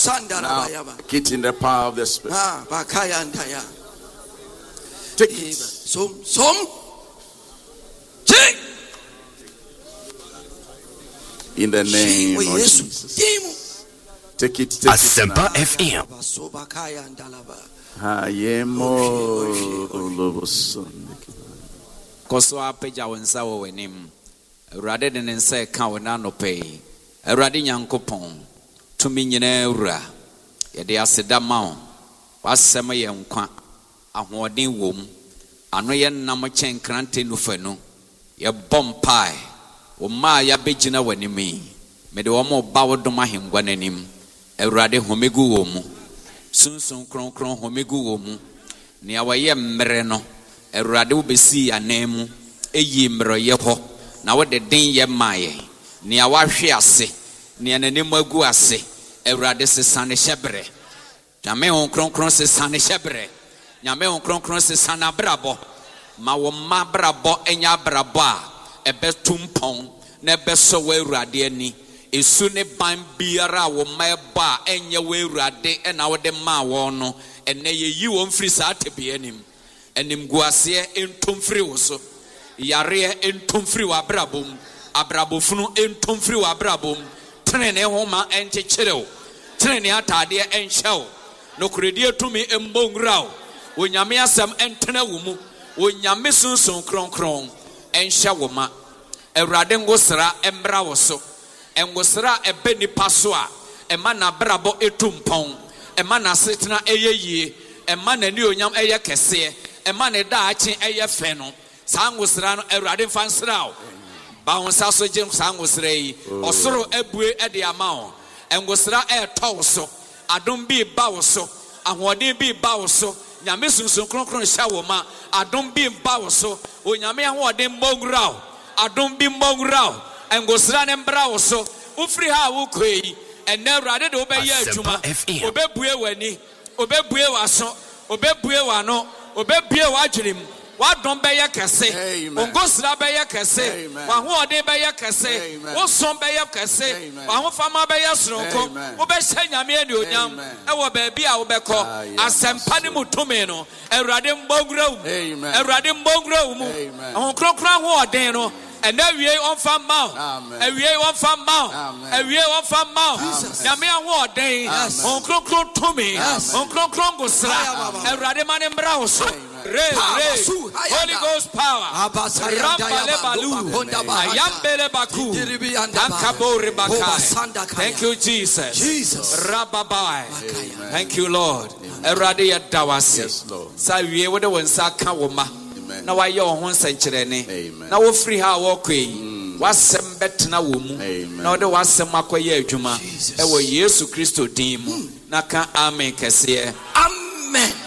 Now, get in the power of the Spirit. Take it. In the name of Jesus. Take it. Asempa FM. Koso apeja wensa wo wenim. Awurade de nensa ka wo na no pay. Awurade Nyankopɔn tumi nyina awura. Ye de aseda ma wo. Wasɛm ye nkwa. Ahoɔden wom. Ano ye nam chen krante no fanu. Ye bom pai. O ma ya begina wanimi. Me de wo mo ba wo dom ahengwa nanim. Awurade homegu wo mu. Sunsun kronkron homegu wo mu. Ni awaye mmere no. Awurade wo besi anemu. Eyi mmere ye ho. Na wo de den ye maye. Ni awahwe ase. Ni ananim agu ase. Awurade sesane hyebre. Nyame ho kronkron sesane hyebre. Nyame ho kronkron sesane abrabo. Ma wo ma brabo enya brabo a ebetumpon na ebeso wo Awurade ani. Esu ne ban biara wo ma eba enye wo Awurade e na wo de ma wo no ene ye yi wo mfiri sa atebe anim. Enim guase entomfiri wo so. Yare entomfiri wa brabom. Abrabofunu entomfiri wa brabom. Trene homa enchecherew. Trene atade enhyew. No kredie tumi embongraw. Onyame asem entena wo mu. Onyame sunsun kronkron enhye wo ma. Awurade ngosra embra wo so. Engosra ebe nipa so a ema na brabo etumpon. Ema na setena eyeye. Ema na ni onyam eye kese. Ema na daachi eye fe no. Sa ngosra no Awurade mfansra o. Ba wonsa so gye sa ngosra yi. Osoro ebue e de ama o. Engosra e to so. Adom bi ba wo so. Ahoɔden bi ba wo so. Nyame sunsun kronkron hya wo ma. Adom bi ba wo so. Onyame ahoɔden mbongraw. Adom bi mbongraw. Engosra ne mbra wo so. Ufri ha wo koi. Ene Awurade de obeye adwuma. Obebue wani. Obebue waso. Obebue wano. Obebue wadwenem. Wadom beye kese. Ongosra beye kese. Wahoɔden beye kese. Wosom beye kese. Wahofama beye sronko. Wobɛhyɛ Nyame ani onyam. Ewo baabi a wobɛkɔ. Asempa ne mutumi no. Awurade mbongra wo. Awurade mbongra wo mu. Ahonkronkron ahoɔden no. And every on fam mouth, every on fam mouth, every on fam mouth. Yamia what day on cron to me, on cron go sra, and Radaman and Browse. Holy Ghost power. Thank you, Jesus. Rababai. Thank you, Lord. Eradia Dawasi. Sa we would one sakawoma. Na wa ye ho nsankyerene na wo free ha wo kwei wasem betena wo mu na ode wasem akoye adwuma e wo Yesu Kristo din mu na ka amen kese amen.